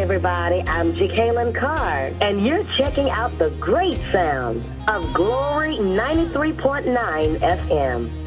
everybody. I'm Jacqueline Carr, and you're checking out the great sound of Glory 93.9 FM.